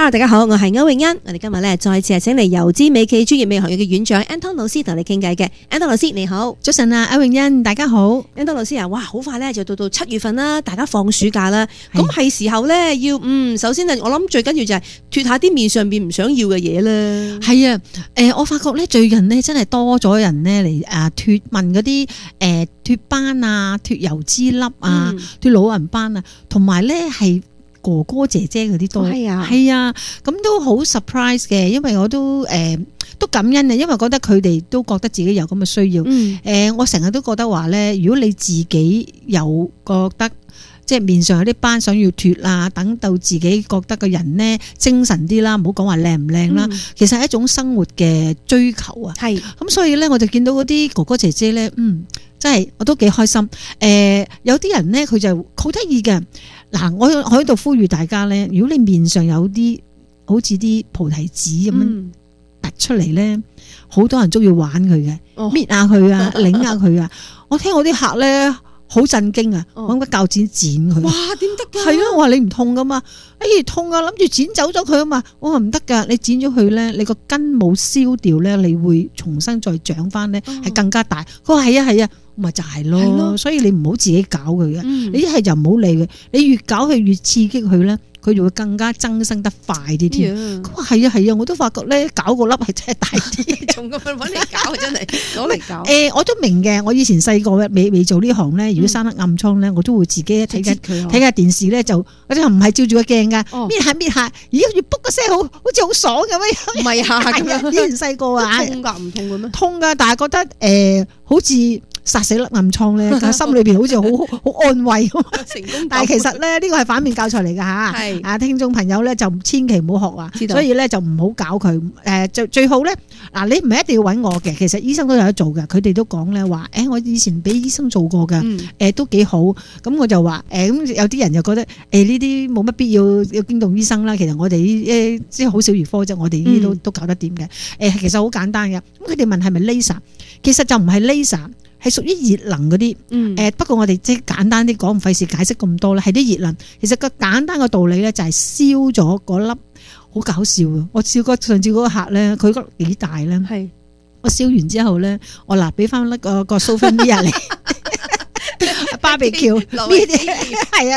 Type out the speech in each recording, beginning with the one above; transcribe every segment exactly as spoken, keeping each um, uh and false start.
Hello， 大家好，我係歐永欣。我哋今日咧再次係請嚟油脂美企專業美容學院嘅院長 Anton 老師同你傾偈嘅。Anton 老師你好， 早晨啊，歐永欣，大家好。 Anton 老師啊，哇，好快咧就到到七月份啦，大家放暑假啦，咁係時候咧要嗯，首先啊，我諗最緊要就係脫下啲面上邊唔想要嘅嘢啦。 係啊，誒，我發覺咧最近咧真係多咗人咧嚟啊脫問嗰啲誒脫斑啊、脫油脂粒啊、脫、嗯、老人斑啊，同埋咧係。哥哥姐姐嗰啲多係啊，係啊，咁都好 surprise 嘅，因為我都誒、呃、都感恩啊，因為覺得佢哋都覺得自己有咁嘅需要。誒、嗯呃，我成日都覺得話咧，如果你自己有覺得即係面上有啲斑想要脫啊，等到自己覺得個人咧精神啲啦，唔好講話靚唔靚啦，其實係一種生活嘅追求啊。係咁，所以咧我就見到嗰啲哥哥姐姐咧，嗯，真係我都幾開心。誒、呃，有啲人咧佢就好得意嘅。嗱，我我喺度呼籲大家咧，如果你面上有啲好似啲菩提子咁樣突出嚟咧，好、嗯、多人中意玩佢嘅，搣下佢啊，擰下佢啊。我聽我啲客咧好震驚啊，揾個鉸剪剪佢。哇，點得㗎？係啊，我話你唔痛噶嘛？哎，痛啊，諗住剪走咗佢啊嘛。我話唔得㗎，你剪咗佢咧，你個根冇燒掉咧，你會重新再長翻咧，係更加大。佢話係啊係啊。咪就係咯，所以你唔好自己搞佢嘅、嗯，你一係就唔好理佢，你越搞佢越刺激佢咧，佢就會更加增生得快啲添。佢話係啊係啊，我都發覺咧搞個粒係真係大啲，仲咁樣搵嚟搞真係攞嚟搞。誒、呃，我都明嘅，我以前細個未未做呢行咧，如果生得暗瘡咧，我都會自己睇緊睇下電視咧，就我哋唔係照住個鏡噶，搣下搣下，咦越卜個聲好好似好爽咁樣。唔係啊，咁樣以前細個啊， 痛噶唔痛嘅咩？ 痛噶，但係覺得誒、呃、好似。殺死粒暗瘡咧，心裏邊好似好好安慰。成功，但係其實咧呢個係反面教材嚟噶吓。係啊，聽眾朋友咧就千祈唔好學啊，所以咧就唔好搞佢。誒，最最好咧嗱，你唔係一定要揾我嘅，其實醫生都有得做嘅。佢哋都講咧話，誒，我以前俾醫生做過噶，誒、嗯，都幾好。咁我就話，誒，咁有啲人就覺得，誒，呢啲冇乜必要要驚動醫生啦。其實我哋誒即係好小兒科啫，我哋呢啲都都搞得掂嘅。誒，其實好簡單嘅。咁佢哋問係咪 laser？ 其實就唔係 laser。係屬於熱能嗰啲，誒、嗯、不過我哋即係簡單啲講，唔費事解釋咁多啦。係啲熱能，其實個簡單嘅道理咧就係燒咗嗰粒，好搞笑啊！我試過上次嗰個客咧，佢個幾大咧，係我燒完之後咧，我嗱俾翻一個個 souvenir 嚟。芭比喬係啊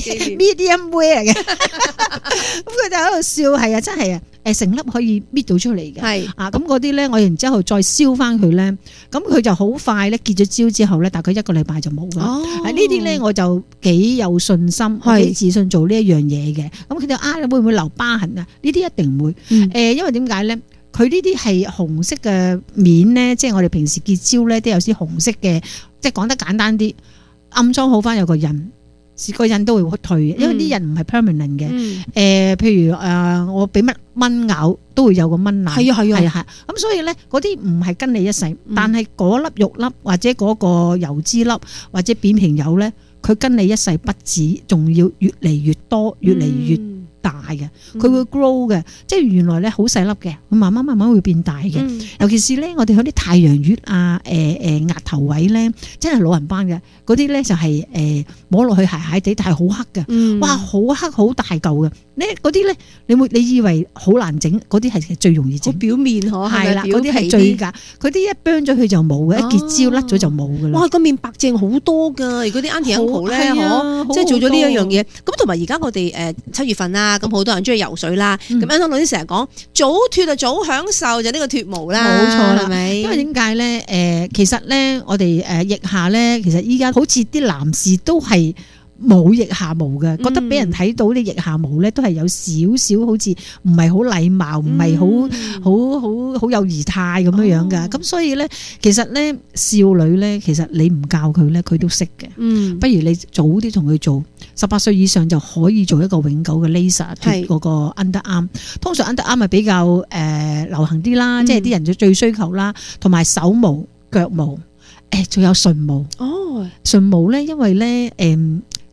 medium rare 嘅，咁佢就喺度笑，係啊，真係啊，誒成粒可以搣到出嚟嘅，係啊，咁嗰啲咧，我然之後再燒翻佢咧，咁佢就好快咧結咗焦之後咧，大概一個禮拜就冇噶。哦，呢啲咧我就幾有信心，幾自信做呢一樣嘢嘅。咁佢哋啊會唔會留疤痕啊？呢啲一定唔會。誒、嗯呃，因為點解咧？佢呢啲係紅色嘅面咧，即係我哋平時結焦咧都有啲紅色嘅，即係講得簡單啲，暗瘡好翻有個印，個印都會退嘅，因為啲印唔係 permanent 嘅。誒、嗯呃，譬如誒、呃，我俾乜蚊咬都會有個蚊爛，係啊係啊係啊，咁所以咧嗰啲唔係跟你一世，嗯、但係嗰粒肉粒或者嗰個油脂粒或者扁平疣咧，佢跟你一世不止，仲要越嚟越多，越嚟越大嘅，佢會 grow 嘅、嗯，即係原來咧好細粒嘅，佢慢慢慢慢會變大嘅、嗯。尤其是咧，我哋嗰啲太陽穴啊，誒、呃、誒額頭位咧，真係老人斑嘅，嗰啲咧就係、是、誒、呃、摸落去鞋鞋地，但係好黑嘅、嗯，哇好黑好大嚿嘅，呢嗰啲咧你會你以為好難整，嗰啲係最容易整。表面嗬，係啦，嗰啲係最㗎，佢啲一 burn 咗佢就冇嘅、啊，一結焦甩咗就冇㗎啦。哇，個面白淨好多㗎，如果啲 auntie uncle 咧，嗬，即係做咗呢一樣嘢。咁同埋而家我哋誒七月份啦。咁好多人中意游水啦，咁 Anton 老師成日講早脫就早享受，就呢個脫毛啦，冇錯啦，係咪？因為點解咧？誒、呃，其實咧，我哋誒腋下咧，其實依家好似啲男士都係冇腋下毛嘅、嗯，覺得俾人睇到啲腋下毛咧，都係有少少好似唔係好禮貌，唔係好好好好有儀態咁樣樣噶。咁、哦、所以咧，其實咧少女咧，其實你唔教佢咧，佢都識嘅。嗯，不如你早啲同佢做。十八歲以上就可以做一個永久嘅 laser 脫嗰個 underarm，通常 underarm 係比較誒、呃、流行啲啦，嗯、即係啲人就最需求啦，同埋手毛、腳毛，誒仲有唇毛。哦，唇毛咧，因為咧誒。呃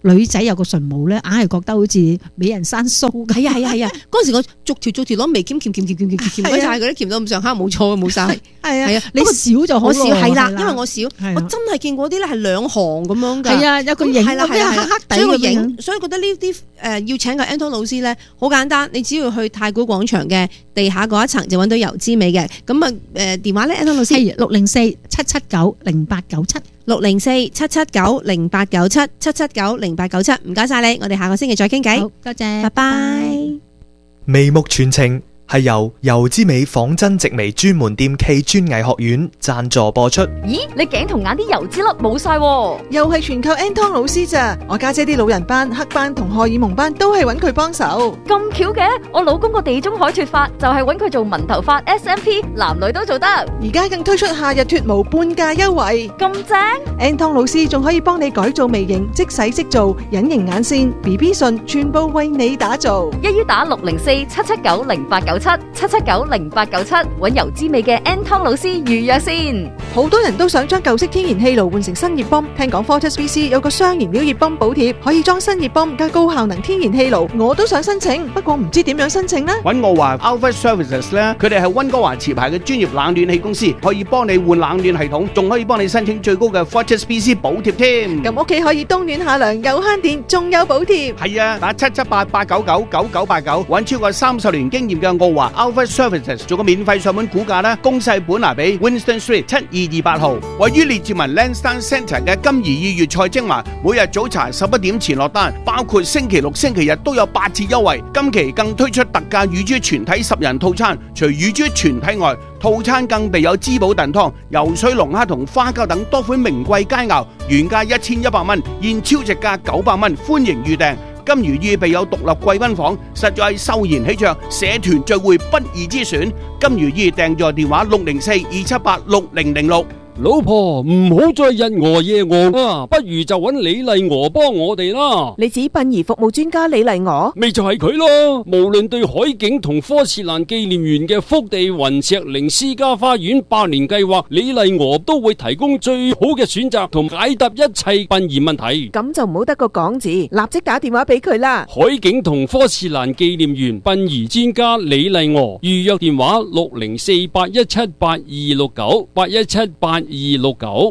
女仔有個唇毛咧，硬係覺得好似美人生鬚。 係啊係啊係啊！嗰陣時我逐條逐條攞眉鉗鉗鉗鉗鉗鉗鉗鉗晒嗰啲鉗到咁上下，冇錯冇晒。係啊係啊， 你少就好我少係啦，因為我少， 係啊我真係見過啲咧係兩行咁樣㗎。 係啊，有個影係啦係啦， 黑黑底所以個咁樣影，所以覺得呢啲誒要請個 Anton 老師咧，好簡單，你只要去太古廣場嘅地下嗰一層就揾到油之美嘅。咁啊誒電話咧 Anton 老師係六零四七七九零八九七。 六零四七七九零八九七七七九零八九七，唔該晒你，我哋下個星期再傾偈。 好，多謝， 拜拜。 眉目傳情係由油之美仿真植微專門店暨專藝學院贊助播出。 咦，你頸同眼啲油脂粒冇晒喎， 又係全靠 Anton 老師咋？我家姐啲老人斑、黑斑同荷爾蒙斑都係揾佢幫手。 咁巧嘅，我老公個地中海脫髮就係揾佢做紋頭髮 S M P， 男女都做得。 而家更推出夏日脫毛半價優惠， 咁正 ！Anton 老師仲可以幫你改造微型，即洗即做，隱形眼線、B B 唇，全部為你打造。 一於打六零四七七九零八九七七七九零八九七，揾油之美嘅 Anton 老師預約先。 好多人都想將舊式天然氣爐換成新熱泵，聽講 Fortis V C 有個雙燃料熱泵補貼，可以裝新熱泵加高效能天然氣爐，我都想申請，不過唔知點樣申請呢？ 揾我話 Alpha Services 咧，佢哋係溫哥華持牌嘅專業冷暖氣公司，可以幫你換冷暖系統，仲可以幫你申請最高嘅 Fortis V C 補貼添。 咁屋企可以冬暖夏涼，又慳電，仲有補貼。 係啊，打七七八八九九九九八九，揾超過三十年經驗嘅澳華 Alpha Services 做個免費上門估價啦，公細本拿比 Winston Street 七二二八號，位於列治文 Lansdowne Centre 嘅金怡粵菜精華，每日早茶十一點前落單，包括星期六、星期日都有八折優惠。今期更推出特價乳豬全體十人套餐，除乳豬全體外，套餐更備有滋補燉湯、游水龍蝦同花膠等多款名貴佳肴，原價一千一百蚊，現超值價九百蚊，歡迎預訂。金魚意備有獨立貴賓房，實在係秀賢喜鵲，社團聚會不二之選。金魚意訂座電話六零四二七八六零零六。 老婆唔好再日餓夜餓啊，不如就揾李麗娥幫我哋啦。 你指殯儀服務專家李麗娥， 咪就係佢咯。無論對海景同科士蘭紀念園嘅福地雲石靈私家花園百年計劃，李麗娥都會提供最好嘅選擇同解答一切殯儀問題。 咁就唔好得個講字，立即打電話俾佢啦。 海景同科士蘭紀念園殯儀專家李麗娥，預約電話六零四八一七八二六九八一七八二六九。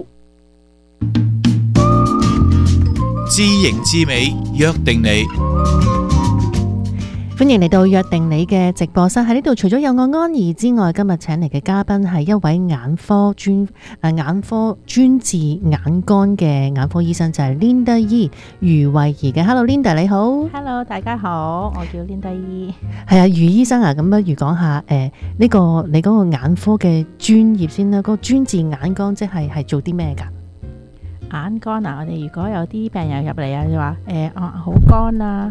知型知美，約定你。 歡迎嚟到約定你嘅直播室，喺呢度除咗有我安怡之外，今日請嚟嘅嘉賓係一位眼科專誒眼科專治眼乾嘅眼科醫生，就係 Linda Yee 余慧儀嘅。Hello Linda 你好。 Hello 大家好，我叫 Linda Yee。 係啊，余醫生啊，咁不如講下誒呢個你嗰個眼科嘅專業先啦。嗰個專治眼乾即係係做啲咩㗎？ 眼乾啊，我哋如果有啲病人入嚟啊，就話誒啊好乾啊。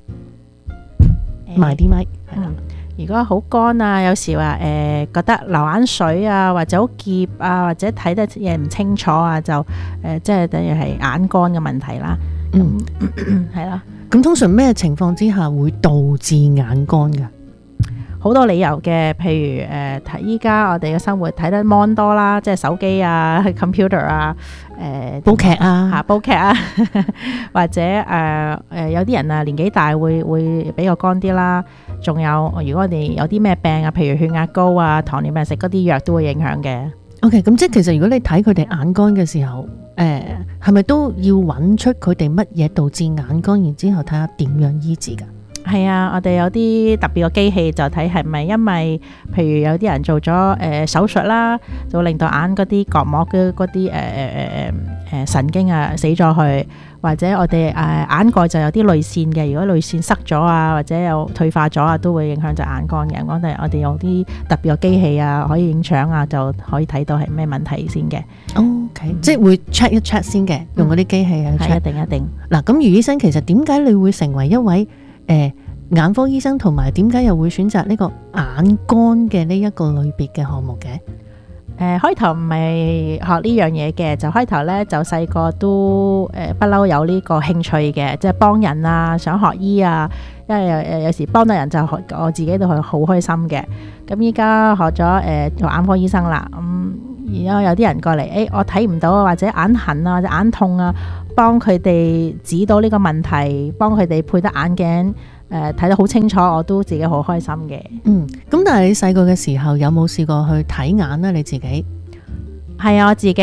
埋啲咪， 嗯，如果好乾啊，有時話誒、呃、覺得流眼水啊，或者好澀啊，或者睇得嘢唔清楚啊，就誒、呃、即係等於係眼乾嘅問題啦。 嗯， 係啦。 咁通常咩情況之下會導致眼乾㗎？ 好多理由嘅，譬如誒睇依家我哋嘅生活睇得 mon 多啦，即係手機啊、computer 啊、誒、呃、 煲劇啊、 嚇煲劇啊，或者誒誒、呃、有啲人啊年紀大會會比較乾啲啦。仲有如果我哋有啲咩病啊，譬如血壓高啊、糖尿病食嗰啲藥都會影響嘅。 OK， 咁即係其實如果你睇佢哋眼乾嘅時候，誒係咪都要揾出佢哋乜嘢導致眼乾，然之後睇下點樣醫治㗎？ 係啊，我哋有啲特別嘅機器就睇係咪因為，譬如有啲人做咗誒、呃、手術啦，就會令到眼嗰啲角膜嘅嗰啲誒誒誒誒神經啊死咗去，或者我哋誒、呃、眼蓋就有啲淚腺嘅，如果淚腺塞咗啊，或者有退化咗啊，都會影響隻眼乾嘅。我哋我哋有啲特別嘅機器啊，可以影相啊，就可以睇到係咩問題先嘅。 OK，嗯、即係會 check 一 check 先嘅，用嗰啲機器啊 check。一定一定。嗱，咁余醫生其實點解你會成為一位誒、呃眼科醫生，同埋點解又會選擇呢個眼乾嘅呢一個類別嘅項目嘅？誒、 呃，開頭唔係學呢樣嘢嘅，就開頭咧就細個都誒不嬲有呢個興趣嘅，即係幫人啊，想學醫啊，因為誒有時幫到人就學，我自己都係好開心嘅。咁依家學咗誒做眼科醫生啦，咁、嗯、 然後有啲人過嚟，誒、欸、我睇唔到啊，或者眼痕啊，或者眼痛啊，幫佢哋指到呢個問題，幫佢哋配得眼鏡。誒睇得好清楚，我都自己好開心嘅。 嗯，咁但係你細個嘅時候有冇試過去睇眼咧？你自己？ 係啊，我自己